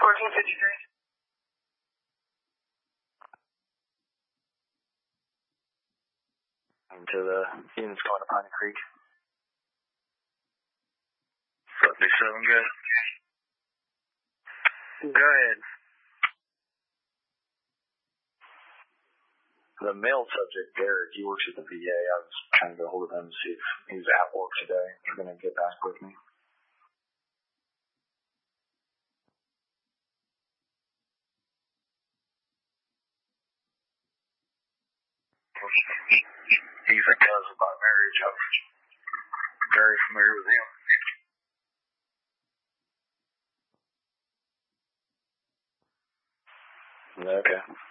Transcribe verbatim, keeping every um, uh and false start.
fourteen fifty-three. To the units going to Piney Creek. seventy-seven, good. Go ahead. The male subject, Derek, he works at the V A. I was trying to get a hold of him to see if he's at work today. He's going to get back with me. He's a cousin by marriage. I'm very familiar with him. Okay.